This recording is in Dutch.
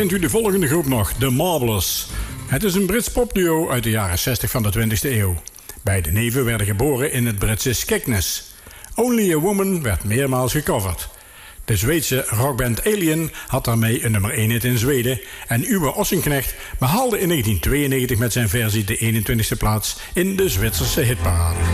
kent u de volgende groep nog, The Marvelous. Het is een Brits popduo uit de jaren 60 van de 20e eeuw. Beide neven werden geboren in het Britse Skegness. Only a Woman werd meermaals gecoverd. De Zweedse rockband Alien had daarmee een nummer 1 hit in Zweden. En Uwe Ossenknecht behaalde in 1992 met zijn versie de 21e plaats in de Zwitserse hitparade.